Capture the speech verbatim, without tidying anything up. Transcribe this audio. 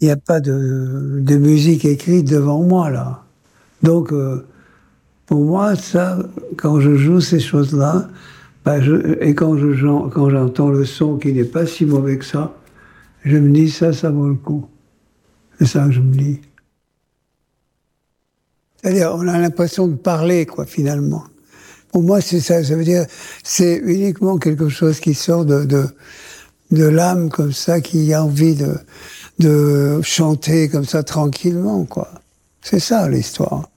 il n'y a pas de, de musique écrite devant moi, là. Donc, euh, pour moi, ça, quand je joue ces choses-là, ben je, et quand, je, quand j'entends le son qui n'est pas si mauvais que ça, je me dis, ça, ça vaut le coup. C'est ça que je me dis. C'est-à-dire, on a l'impression de parler, quoi, finalement. Pour moi, c'est ça. Ça veut dire, c'est uniquement quelque chose qui sort de, de, de l'âme, comme ça, qui a envie de, de chanter comme ça, tranquillement, quoi. C'est ça, l'histoire.